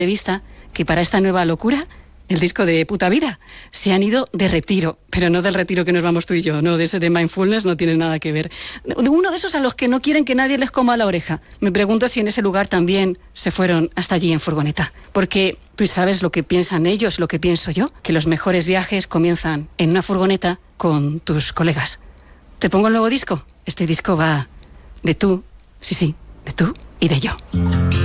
de vista que para esta nueva locura, el disco de Puta Vida, se han ido de retiro, pero no del retiro que nos vamos tú y yo, no, de ese de mindfulness no tiene nada que ver. Uno de esos a los que no quieren que nadie les coma la oreja. Me pregunto si en ese lugar también se fueron hasta allí en furgoneta, porque tú sabes lo que piensan ellos, lo que pienso yo, que los mejores viajes comienzan en una furgoneta con tus colegas. ¿Te pongo el nuevo disco? Este disco va de tú, sí, de tú y de yo.